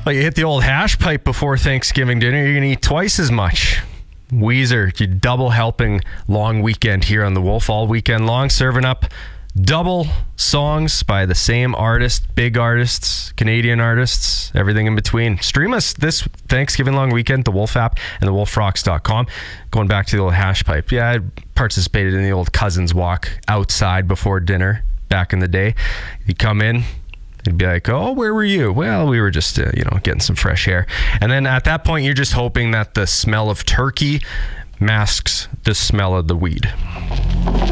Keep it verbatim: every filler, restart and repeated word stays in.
Well, you hit the old hash pipe before Thanksgiving dinner, you're going to eat twice as much. Weezer, you double helping long weekend here on The Wolf, all weekend long, serving up double songs by the same artist, big artists, Canadian artists, everything in between. Stream us this Thanksgiving long weekend, the Wolf app and the wolf rocks dot com. Going back to the old hash pipe. Yeah, I participated in the old cousins walk outside before dinner back in the day. You come in, you'd be like, oh, where were you? Well, we were just, uh, you know, getting some fresh air. And then at that point, you're just hoping that the smell of turkey masks the smell of the weed.